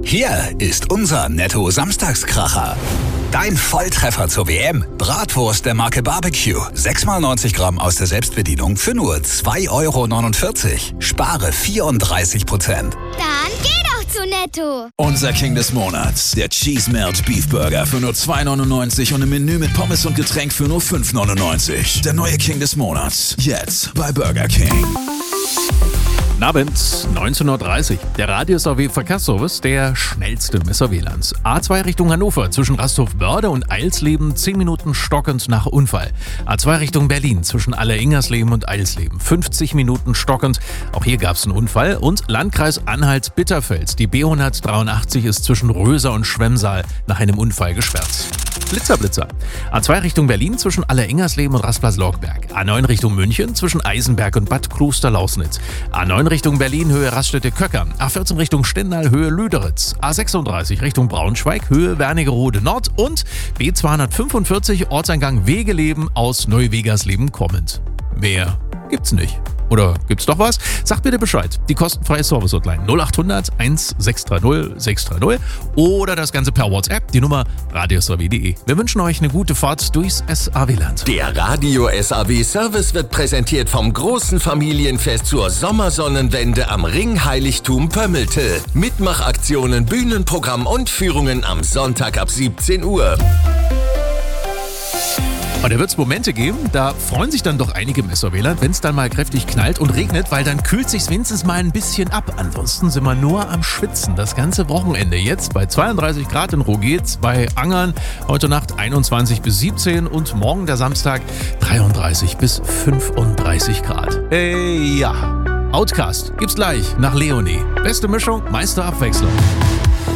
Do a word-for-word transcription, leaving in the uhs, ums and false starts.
Hier ist unser Netto-Samstagskracher. Dein Volltreffer zur W M. Bratwurst der Marke Barbecue. sechs mal neunzig Gramm aus der Selbstbedienung für nur zwei Euro neunundvierzig. Spare vierunddreißig Prozent. Dann geh doch zu Netto. Unser King des Monats. Der Cheese Melt Beef Burger für nur zwei neunundneunzig und im Menü mit Pommes und Getränk für nur fünf neunundneunzig. Der neue King des Monats. Jetzt bei Burger King. Guten Abend, neunzehn Uhr dreißig. Der Radius A W Verkehrsservice, der schnellste im S A W-Land. A zwei Richtung Hannover, zwischen Rasthof-Börde und Eilsleben, zehn Minuten stockend nach Unfall. A zwei Richtung Berlin, zwischen Alleringersleben und Eilsleben, fünfzig Minuten stockend. Auch hier gab es einen Unfall. Und Landkreis Anhalt-Bitterfeld. Die B hundertdreiundachtzig ist zwischen Röser und Schwemmsaal nach einem Unfall gesperrt. Blitzer, Blitzer. A zwei Richtung Berlin, zwischen Alleringersleben und Rastplatz-Lorgberg. A neun Richtung München, zwischen Eisenberg und Bad Kloster-Lausnitz. A neun Richtung Berlin, Höhe Raststätte-Köcker. A vierzehn Richtung Stendal, Höhe Lüderitz. A sechsunddreißig Richtung Braunschweig, Höhe Wernigerode Nord. Und B zweihundertfünfundvierzig, Ortseingang Wegeleben aus Neuwegersleben kommend. Mehr gibt's nicht. Oder gibt's doch was? Sagt bitte Bescheid. Die kostenfreie Service-Hotline null acht hundert sechs drei null sechs drei null oder das Ganze per WhatsApp, die Nummer radius a w punkt de. Wir wünschen euch eine gute Fahrt durchs S A W-Land. Der Radio S A W-Service wird präsentiert vom großen Familienfest zur Sommersonnenwende am Ringheiligtum Pömmelte. Mitmachaktionen, Bühnenprogramm und Führungen am Sonntag ab siebzehn Uhr. Und da wird es Momente geben, da freuen sich dann doch einige im S A W-Land, wenn es dann mal kräftig knallt und regnet, weil dann kühlt sich's wenigstens mal ein bisschen ab. Ansonsten sind wir nur am Schwitzen. Das ganze Wochenende jetzt bei zweiunddreißig Grad in Rogez, bei Angern heute Nacht einundzwanzig bis siebzehn und morgen der Samstag dreiunddreißig bis fünfunddreißig Grad. Ey, ja. Outcast gibt's gleich nach Leonie. Beste Mischung, meiste Abwechslung.